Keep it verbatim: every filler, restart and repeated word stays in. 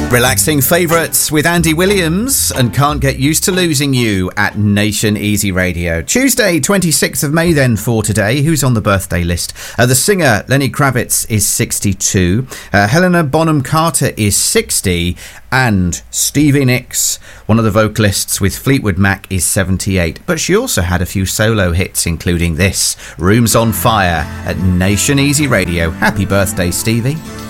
Relaxing favourites with Andy Williams and Can't Get Used to Losing You at Nation Easy Radio. Tuesday, twenty-sixth of May then for today. Who's on the birthday list? Uh, the singer Lenny Kravitz is sixty-two. Uh, Helena Bonham Carter is sixty. And Stevie Nicks, one of the vocalists with Fleetwood Mac, is seventy-eight. But she also had a few solo hits, including this, Rooms on Fire at Nation Easy Radio. Happy birthday, Stevie.